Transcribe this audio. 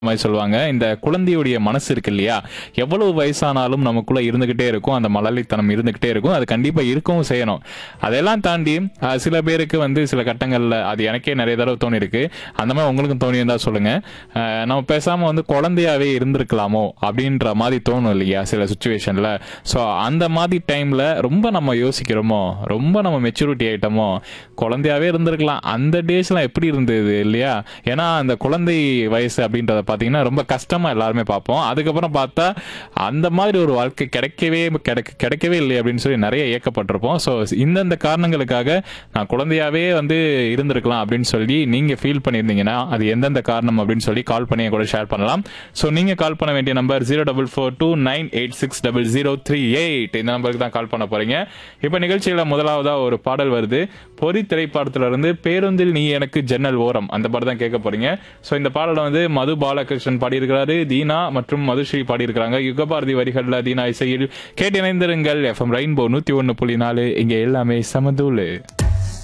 மாதிரி சொல்லுவாங்க. இந்த குழந்தையுடைய மனசு இருக்கு இல்லையா, எவ்வளவு வயசானாலும் நமக்குள்ள இருந்துகிட்டே இருக்கும். அந்த மழலைத்தனம் இருந்துகிட்டே இருக்கும். அது கண்டிப்பா இருக்கவும் செய்யணும். அதெல்லாம் தாண்டி சில பேருக்கு வந்து சில கட்டங்கள்ல அது எனக்கே நிறைய தடவை தோணி இருக்கு. அந்த மாதிரி உங்களுக்கும் தோணி இருந்தா சொல்லுங்க. நம்ம பேசாம வந்து குழந்தையாவே இருந்திருக்கலாமோ அப்படின்ற மாதிரி தோணும் இல்லையா சில சுச்சுவேஷன்ல. ஸோ அந்த மாதிரி டைம்ல ரொம்ப நம்ம யோசிக்கிறோமோ, ரொம்ப நம்ம மெச்சூரிட்டி ஆயிட்டோமோ, குழந்தையாவே இருந்திருக்கலாம். அந்த டேஸ்லாம் எப்படி இருந்தது இல்லையா? ஏன்னா அந்த குழந்தை வயசு அப்படின்றத பார்த்தீங்கன்னா ரொம்ப கஷ்டமா எல்லாருமே பார்ப்போம். அதுக்கப்புறம் பார்த்தா அந்த மாதிரி ஒரு வாழ்க்கை கிடைக்கவே இல்லை அப்படின்னு சொல்லி நிறைய ஏக்கப்பட்டிருப்போம். ஸோ இந்தந்த காரணங்களுக்காக நான் குழந்தையாவே வந்து இருந்திருக்கலாம் அப்படின்னு சொல்லி நீங்க ஃபீல் பண்ணியிருந்தீங்கன்னா அது எந்தெந்த காரணம் அப்படின்னு சொல்லி கால் பண்ணி கூட ஷேர் பண்ணலாம். ஸோ நீங்க கால் பண்ண வேண்டிய நம்பர் 0442986038. இந்த நம்பருக்கு தான் கால் பண்ண போறீங்க. இப்ப நிகழ்ச்சியில முதலாவதா ஒரு பாடல் வருது. பொறி திரைப்படத்துல இருந்து பேருந்தில் நீ எனக்கு ஜன்னல் ஓரம், அந்த பாட்டு தான் கேட்க போறீங்க. ஸோ இந்த பாடலை வந்து மது பாலகிருஷ்ணன் பாடியிருக்கிறாரு, தீனா மற்றும் மதுஸ்ரீ பாடியிருக்கிறாங்க. யுகபாரதி வரிகள்ல தீனா இசையில் கேட்டு இணைந்திருங்கள். FM ரெயின்போ 101.4, இங்க எல்லாமே சமதூளு.